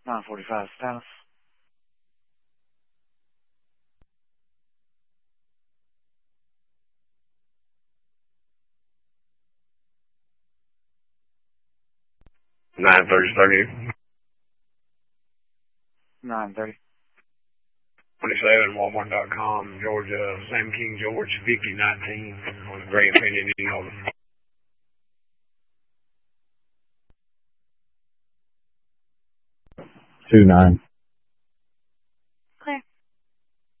945 status. Nine 30. 930. 27 Walmart.com, Georgia, Sam King George, Vicky 19, on the Great Opinion, Indiana. 29.